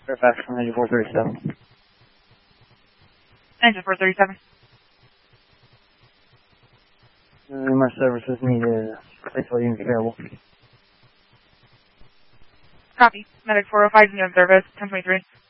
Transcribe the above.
Fairfax 9437. Engine 437. Numerous services needed. Place all units available. Copy. Medic 405 is in service. 1023.